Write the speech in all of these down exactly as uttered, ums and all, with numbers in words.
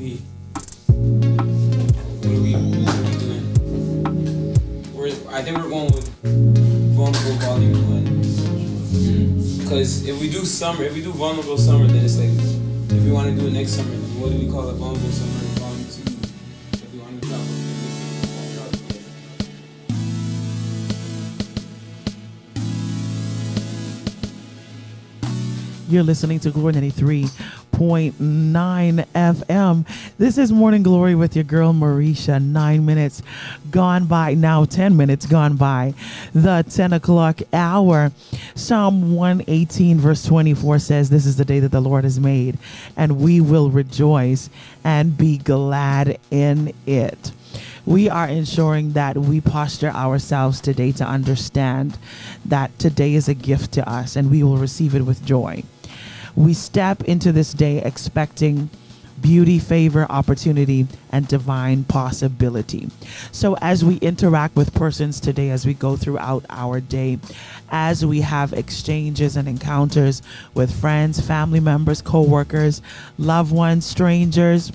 we? What are we, what are we doing? We're, I think we're going with Vulnerable Volume One. Because if we do summer, if we do Vulnerable Summer, then it's like, if we want to do it next summer, then what do we call it? Vulnerable Summer Volume Two. If we want to drop it. You're listening to Glory ninety-three point nine F M. This is Morning Glory with your girl Marisha. Nine minutes gone by, now ten minutes gone by the ten o'clock hour. Psalm one eighteen verse twenty-four says, "This is the day that the Lord has made, and we will rejoice and be glad in it." We are ensuring that we posture ourselves today to understand that today is a gift to us and we will receive it with joy. We step into this day expecting beauty, favor, opportunity, and divine possibility. So as we interact with persons today, as we go throughout our day, as we have exchanges and encounters with friends, family members, co-workers, loved ones, strangers,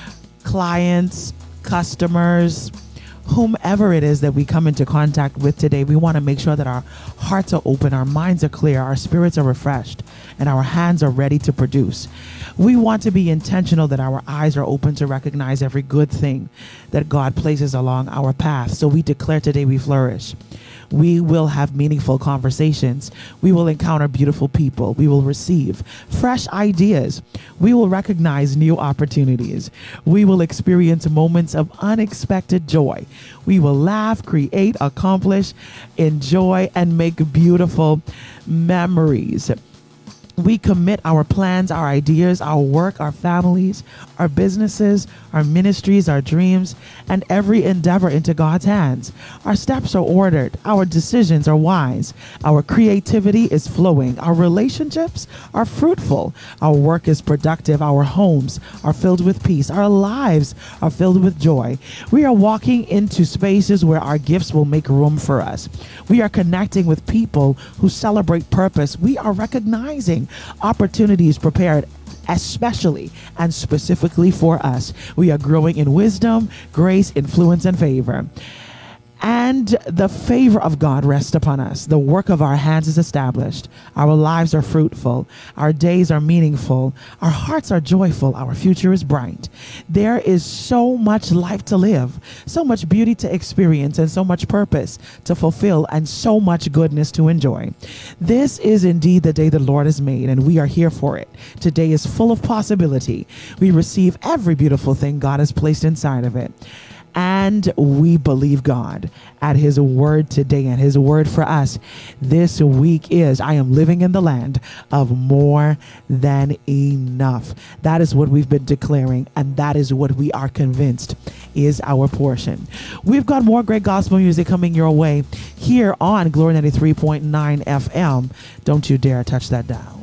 clients, customers, whomever it is that we come into contact with today, we want to make sure that our hearts are open, our minds are clear, our spirits are refreshed, and our hands are ready to produce. We want to be intentional that our eyes are open to recognize every good thing that God places along our path. So we declare today we flourish. We will have meaningful conversations. We will encounter beautiful people. We will receive fresh ideas. We will recognize new opportunities. We will experience moments of unexpected joy. We will laugh, create, accomplish, enjoy, and make beautiful memories. We commit our plans, our ideas, our work, our families, our businesses, our ministries, our dreams, and every endeavor into God's hands. Our steps are ordered. Our decisions are wise. Our creativity is flowing. Our relationships are fruitful. Our work is productive. Our homes are filled with peace. Our lives are filled with joy. We are walking into spaces where our gifts will make room for us. We are connecting with people who celebrate purpose. We are recognizing opportunities prepared especially and specifically for us. We are growing in wisdom, grace, influence, and favor. And the favor of God rests upon us. The work of our hands is established. Our lives are fruitful. Our days are meaningful. Our hearts are joyful. Our future is bright. There is so much life to live, so much beauty to experience, and so much purpose to fulfill, and so much goodness to enjoy. This is indeed the day the Lord has made, and we are here for it. Today is full of possibility. We receive every beautiful thing God has placed inside of it. And we believe God at his word today, and his word for us this week is, I am living in the land of more than enough. That is what we've been declaring, and that is what we are convinced is our portion. We've got more great gospel music coming your way here on Glory ninety-three point nine F M. Don't you dare touch that dial.